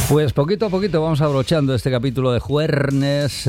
Pues poquito a poquito vamos abrochando este capítulo de Jueves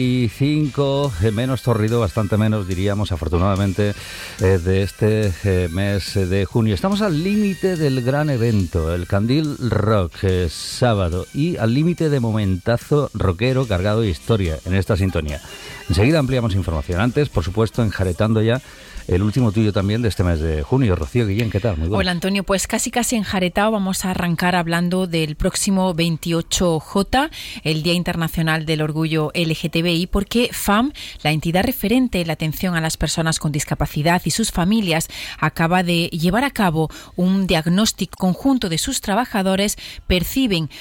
25, menos torrido, bastante menos diríamos afortunadamente, de este mes de junio. Estamos al límite del gran evento, el Candil Rock, sábado, y al límite de momentazo rockero cargado de historia en esta sintonía. Enseguida ampliamos información. Antes, por supuesto, enjaretando ya el último tuyo también de este mes de junio. Rocío Guillén, ¿qué tal? Muy bueno. Hola, Antonio. Pues casi enjaretado. Vamos a arrancar hablando del próximo 28J, el Día Internacional del Orgullo LGTBI, porque FAM, la entidad referente en la atención a las personas con discapacidad y sus familias, acaba de llevar a cabo un diagnóstico conjunto de sus trabajadores. Perciben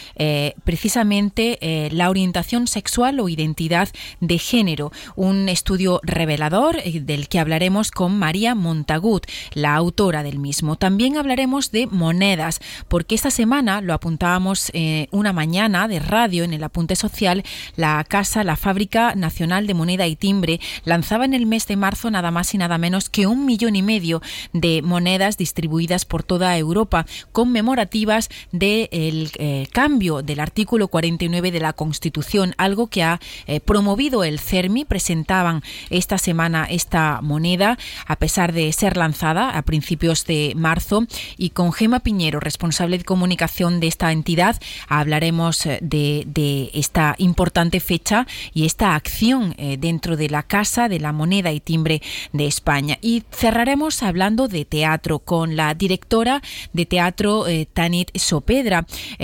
precisamente la orientación sexual o identidad de género. Un estudio revelador del que hablaremos con María Montagut, la autora del mismo. También hablaremos de monedas, porque esta semana, lo apuntábamos una mañana de radio en el Apunte Social, la Fábrica Nacional de Moneda y Timbre, lanzaba en el mes de marzo nada más y nada menos que 1,5 millones de monedas distribuidas por toda Europa, conmemorativas del cambio del artículo 49 de la Constitución, algo que ha promovido el CERMI. Presentaban esta semana esta moneda, a pesar de ser lanzada a principios de marzo, y con Gema Piñero, responsable de comunicación de esta entidad, hablaremos de esta importante fecha y esta acción dentro de la Casa de la Moneda y Timbre de España. Y cerraremos hablando de teatro con la directora de teatro Tanit Sopedra,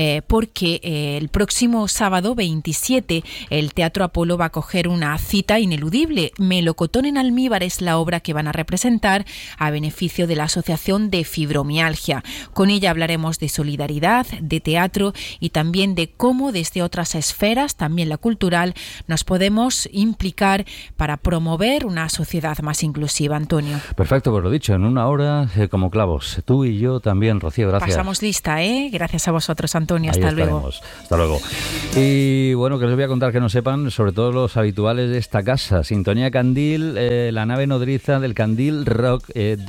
porque el próximo sábado 27 el Teatro Apolo va a acoger una cita ineludible. Melocotón en almíbar es la obra que van a representar a beneficio de la Asociación de Fibromialgia. Con ella hablaremos de solidaridad, de teatro y también de cómo desde otras esferas, también la cultural, nos podemos implicar para promover una sociedad más inclusiva. Antonio. Perfecto, pues lo dicho, en una hora como clavos. Tú y yo también, Rocío, gracias. Pasamos lista, Gracias a vosotros, Antonio. Ahí hasta luego. Hasta luego. Y bueno, que les voy a contar que no sepan, sobre todo los habituales de esta casa. Sintonía Candil, la nave nodriza del Candil Rock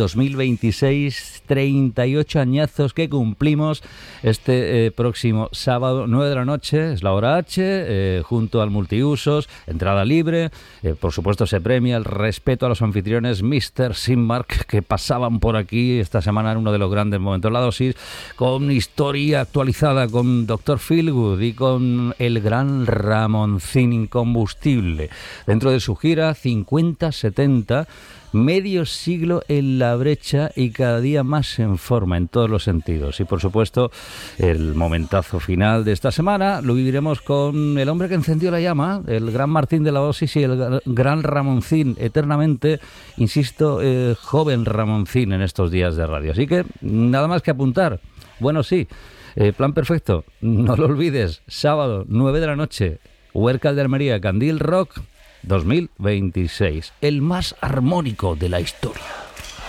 2026, 38 añazos que cumplimos este próximo sábado, 9 de la noche, es la hora H, junto al multiusos, entrada libre. Por supuesto se premia el respeto a los anfitriones Mr. Sinmark, que pasaban por aquí esta semana en uno de los grandes momentos, la dosis, con historia actualizada, con Dr. Feelgood y con el gran Ramoncín incombustible. Dentro de su gira 50-70, medio siglo en la brecha y cada día más en forma en todos los sentidos. Y por supuesto, el momentazo final de esta semana lo viviremos con el hombre que encendió la llama, el gran Martín de la Dosis y el gran Ramoncín, eternamente, insisto, joven Ramoncín en estos días de radio. Así que nada más que apuntar. Bueno, sí, plan perfecto, no lo olvides, sábado, 9 de la noche, Huércal de Almería, Candil Rock 2026, el más armónico de la historia.